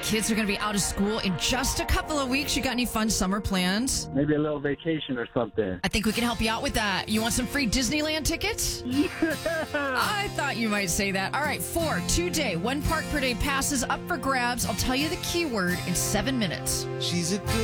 kids are going to be out of school in just a couple of weeks. You got any fun summer plans? Maybe a little vacation or something. I think we can help you out with that. You want some free Disneyland tickets? Yeah. I thought you might say that. All right, 4 2-day, 1 park per day passes up for grabs. I'll tell you the keyword in 7 minutes. She's a good